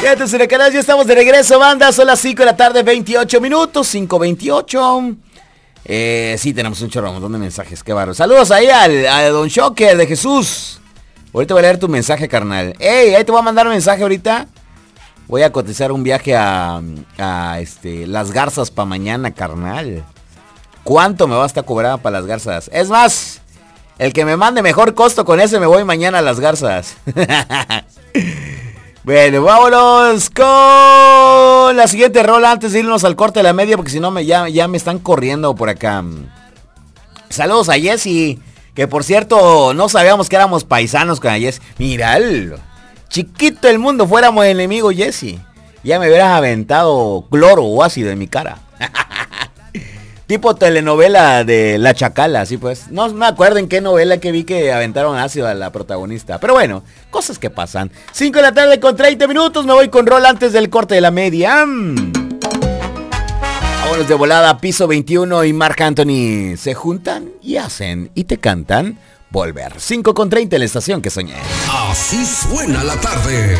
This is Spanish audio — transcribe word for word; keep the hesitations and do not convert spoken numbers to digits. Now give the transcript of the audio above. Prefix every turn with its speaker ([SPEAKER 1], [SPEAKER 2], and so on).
[SPEAKER 1] Fíjate, Huracanes, ya estamos de regreso, banda. Son las cinco de la tarde, veintiocho minutos, cinco veintiocho. Eh, sí, tenemos un chorro, un montón de mensajes, qué barro. Saludos ahí al, a Don Shocker de Jesús. Ahorita voy a leer tu mensaje, carnal. Ey, ahí te voy a mandar un mensaje ahorita. Voy a cotizar un viaje a, a este, Las Garzas para mañana, carnal. ¿Cuánto me va a estar cobrada para Las Garzas? Es más, el que me mande mejor costo con ese me voy mañana a Las Garzas. Bueno, vámonos con la siguiente rola antes de irnos al corte de la media, porque si no me, ya, ya me están corriendo por acá. Saludos a Jessy, que por cierto no sabíamos que éramos paisanos con Jessy. Míralo, chiquito el mundo, fuéramos enemigos, Jessy. Ya me hubieras aventado cloro o ácido en mi cara. Tipo telenovela de La Chacala, así pues. No me acuerdo en qué novela que vi que aventaron ácido a la protagonista. Pero bueno, cosas que pasan. cinco de la tarde con treinta minutos. Me voy con rol antes del corte de la media. Mm. Vámonos de volada. Piso veintiuno y Marc Anthony se juntan y hacen y te cantan Volver. cinco con treinta en la estación que soñé.
[SPEAKER 2] Así suena la tarde.